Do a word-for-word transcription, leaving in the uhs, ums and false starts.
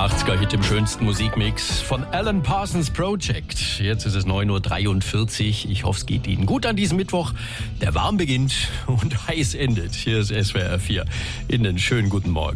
achtziger-Hit im schönsten Musikmix von Alan Parsons Project. Jetzt ist es neun Uhr dreiundvierzig. Ich hoffe, es geht Ihnen gut an diesem Mittwoch, der warm beginnt und heiß endet. Hier ist S W R vier. Ihnen einen schönen guten Morgen.